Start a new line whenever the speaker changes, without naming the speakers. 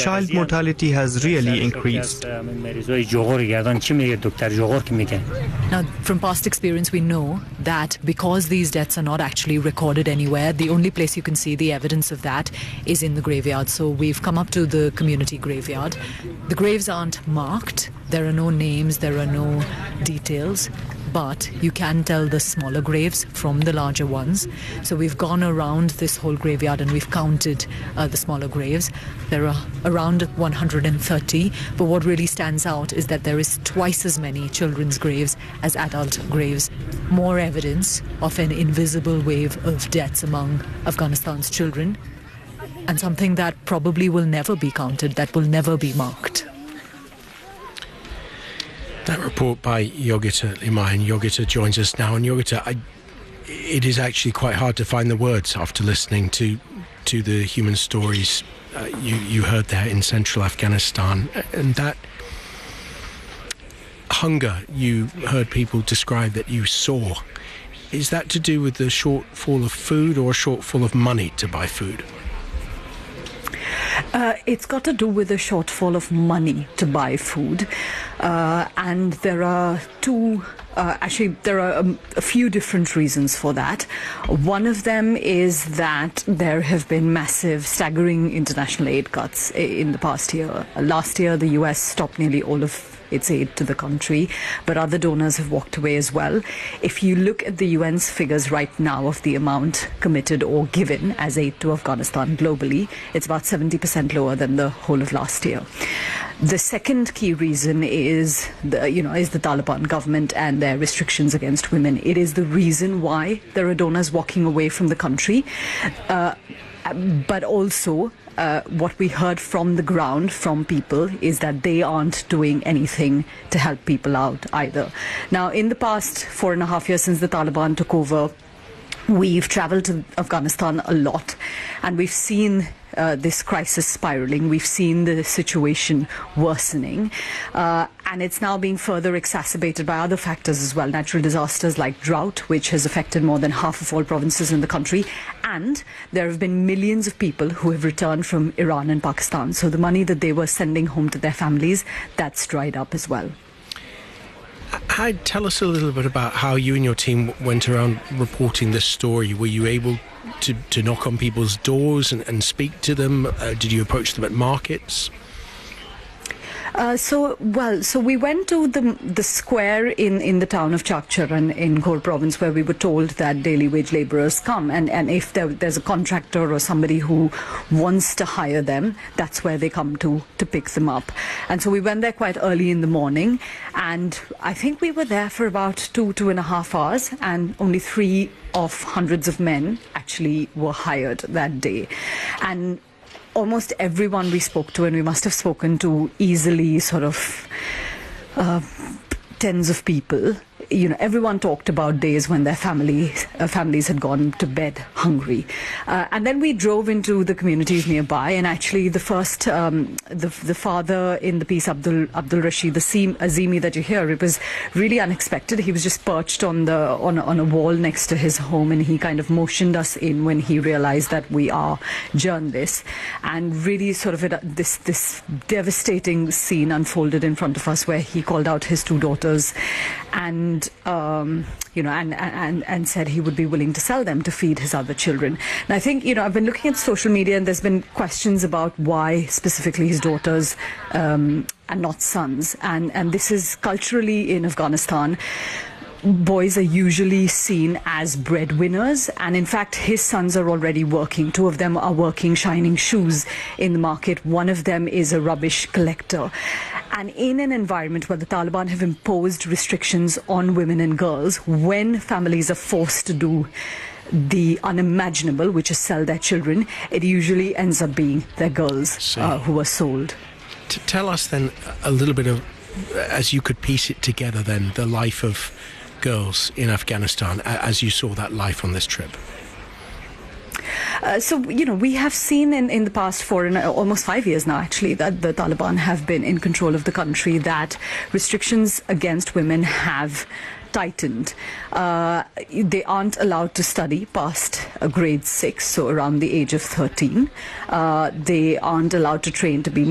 child mortality has really increased.
Now,
from past experience, we know that because these deaths are not actually recorded anywhere, the only place you can see the evidence of that is in the graveyard. So we've come up to the community graveyard. The graves aren't marked. There are no names, there are no details, but you can tell the smaller graves from the larger ones. So we've gone around this whole graveyard and we've counted the smaller graves. There are around 130, but what really stands out is that there is twice as many children's graves as adult graves. More evidence of an invisible wave of deaths among Afghanistan's children, and something that probably will never be counted, that will never be marked.
That report by Yogita Limaye, and Yogita joins us now. And Yogita, it is actually quite hard to find the words after listening to the human stories you heard there in central Afghanistan. And that hunger you heard people describe that you saw, is that to do with the shortfall of food or a shortfall of money to buy food?
It's got to do with a shortfall of money to buy food. And there are a few different reasons for that. One of them is that there have been massive, staggering international aid cuts in the past year. Last year, the US stopped nearly all of its aid to the country, but other donors have walked away as well. If you look at the UN's figures right now of the amount committed or given as aid to Afghanistan globally, it's about 70% lower than the whole of last year. The second key reason is the Taliban government and their restrictions against women. It is the reason why there are donors walking away from the country, but also what we heard from the ground from people is that they aren't doing anything to help people out either. Now, in the past 4.5 years since the Taliban took over, we've traveled to Afghanistan a lot, and we've seen this crisis spiraling. We've seen the situation worsening, and it's now being further exacerbated by other factors as well. Natural disasters like drought, which has affected more than half of all provinces in the country, and there have been millions of people who have returned from Iran and Pakistan. So the money that they were sending home to their families, that's dried up as well.
Tell us a little bit about how you and your team went around reporting this story. Were you able to knock on people's doors and speak to them? Did you approach them at markets?
So we went to the square in the town of Chakcharan in Ghor province, where we were told that daily wage labourers come, and if there's a contractor or somebody who wants to hire them, that's where they come to pick them up. And so we went there quite early in the morning, and I think we were there for about 2.5 hours, and only 3 of hundreds of men actually were hired that day. And almost everyone we spoke to, and we must have spoken to easily sort of tens of people, everyone talked about days when their families had gone to bed hungry. And then we drove into the communities nearby, and actually the first, the father in the piece, Abdul Rashid Azimi that you hear, it was really unexpected. He was just perched on a wall next to his home, and he kind of motioned us in when he realized that we are journalists, and really sort of this devastating scene unfolded in front of us, where he called out his 2 daughters and said he would be willing to sell them to feed his other children. And I think, I've been looking at social media, and there's been questions about why specifically his daughters and not sons. And this is culturally in Afghanistan, boys are usually seen as breadwinners, and in fact his sons are already working. 2 of them are working shining shoes in the market. One of them is a rubbish collector. And in an environment where the Taliban have imposed restrictions on women and girls, when families are forced to do the unimaginable, which is sell their children, it usually ends up being their girls who are sold.
Tell us then a little bit of, as you could piece it together then, the life of girls in Afghanistan as you saw that life on this trip.
We have seen in the past almost 5 years now, actually, that the Taliban have been in control of the country, that restrictions against women have tightened. They aren't allowed to study past grade 6, so around the age of 13. They aren't allowed to train to be